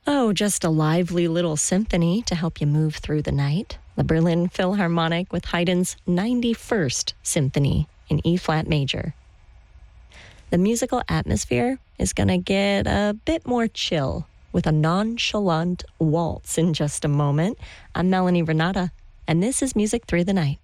Oh, just a lively little symphony to help you move through the night. The Berlin Philharmonic with Haydn's 91st Symphony in E-flat major. The musical atmosphere is going to get a bit more chill with a nonchalant waltz in just a moment. I'm Melanie Renata, and this is Music Through the Night.